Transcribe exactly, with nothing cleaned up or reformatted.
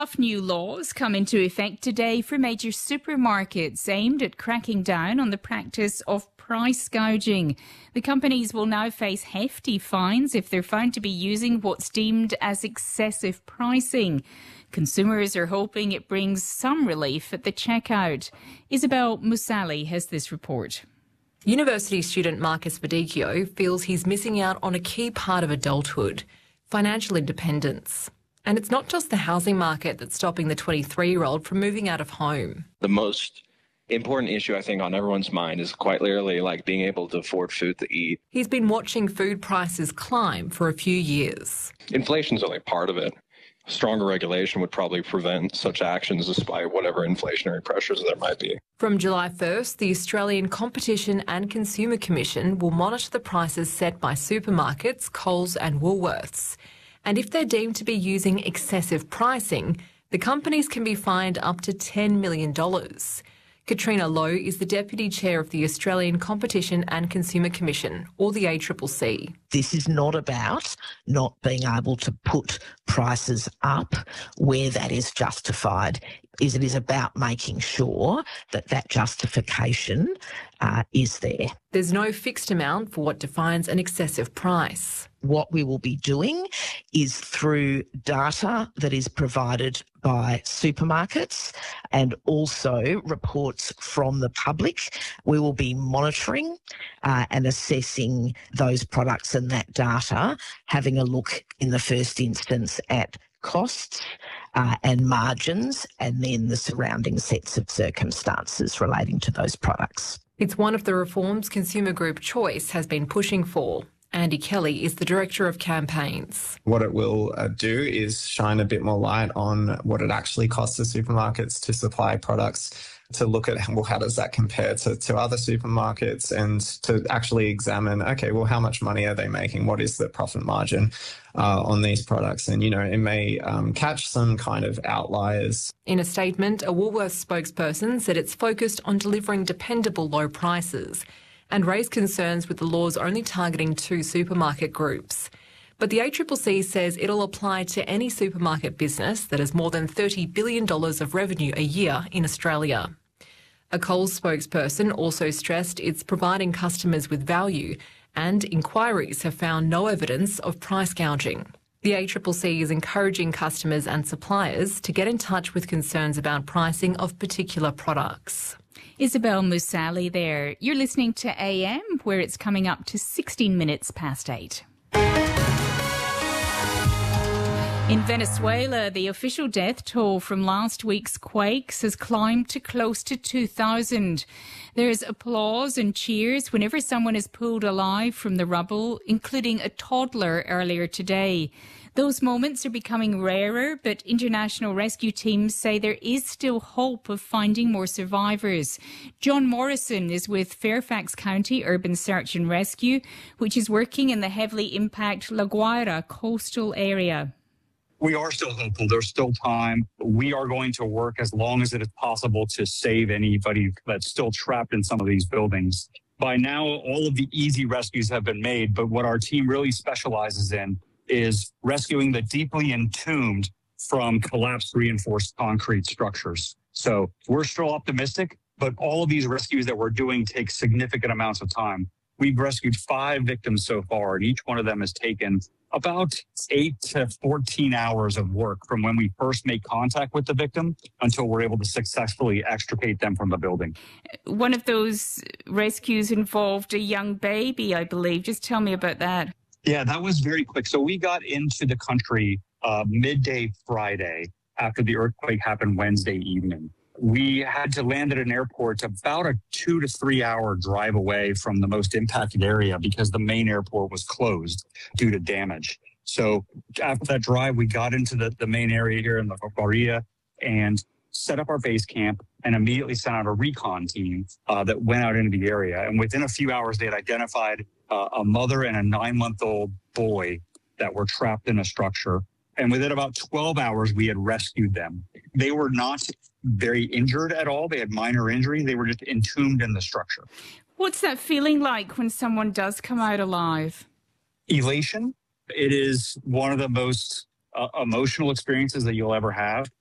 Tough new laws come into effect today for major supermarkets aimed at cracking down on the practice of price gouging. The companies will now face hefty fines if they're found to be using what's deemed as excessive pricing. Consumers are hoping it brings some relief at the checkout. Isabel Musali has this report. University student Marcus Badicchio feels he's missing out on a key part of adulthood, financial independence. And it's not just the housing market that's stopping the twenty-three-year-old from moving out of home. The most important issue, I think, on everyone's mind is quite literally like being able to afford food to eat. He's been watching food prices climb for a few years. Inflation's only part of it. Stronger regulation would probably prevent such actions despite whatever inflationary pressures there might be. From July first, the Australian Competition and Consumer Commission will monitor the prices set by supermarkets, Coles and Woolworths. And if they're deemed to be using excessive pricing, the companies can be fined up to ten million dollars. Katrina Lowe is the Deputy Chair of the Australian Competition and Consumer Commission, or the A C C C. This is not about not being able to put prices up where that is justified. Is it is about making sure that that justification uh, is there. There's no fixed amount for what defines an excessive price. What we will be doing is through data that is provided by supermarkets and also reports from the public, we will be monitoring uh, and assessing those products and that data, having a look in the first instance at costs uh, and margins, and then the surrounding sets of circumstances relating to those products. It's one of the reforms Consumer Group Choice has been pushing for. Andy Kelly is the Director of Campaigns. What it will uh, do is shine a bit more light on what it actually costs the supermarkets to supply products, to look at, well, how does that compare to, to other supermarkets, and to actually examine, okay, well, how much money are they making? What is the profit margin uh, on these products? And, you know, it may um, catch some kind of outliers. In a statement, a Woolworths spokesperson said it's focused on delivering dependable low prices and raised concerns with the laws only targeting two supermarket groups. But the A C C C says it'll apply to any supermarket business that has more than thirty billion dollars of revenue a year in Australia. A Coles spokesperson also stressed it's providing customers with value, and inquiries have found no evidence of price gouging. The A C C C is encouraging customers and suppliers to get in touch with concerns about pricing of particular products. Isabel Musali there. You're listening to A M, where it's coming up to sixteen minutes past eight. In Venezuela, the official death toll from last week's quakes has climbed to close to two thousand. There's applause and cheers whenever someone is pulled alive from the rubble, including a toddler earlier today. Those moments are becoming rarer, but international rescue teams say there is still hope of finding more survivors. John Morrison is with Fairfax County Urban Search and Rescue, which is working in the heavily impacted La Guaira coastal area. We are still hopeful. There's still time. We are going to work as long as it is possible to save anybody that's still trapped in some of these buildings. By now, all of the easy rescues have been made, but what our team really specializes in is rescuing the deeply entombed from collapsed reinforced concrete structures. So we're still optimistic, but all of these rescues that we're doing take significant amounts of time. We've rescued five victims so far, and each one of them has taken about eight to fourteen hours of work from when we first make contact with the victim until we're able to successfully extricate them from the building. One of those rescues involved a young baby, I believe. Just tell me about that. Yeah, that was very quick. So we got into the country uh, midday Friday after the earthquake happened Wednesday evening. We had to land at an airport about a two to three hour drive away from the most impacted area because the main airport was closed due to damage. So after that drive, we got into the, the main area here in La Guaira and set up our base camp and immediately sent out a recon team uh, that went out into the area. And within a few hours, they had identified uh, a mother and a nine-month-old boy that were trapped in a structure. And within about twelve hours, we had rescued them. They were not very injured at all. They had minor injuries. They were just entombed in the structure. What's that feeling like when someone does come out alive? Elation. It is one of the most uh, emotional experiences that you'll ever have.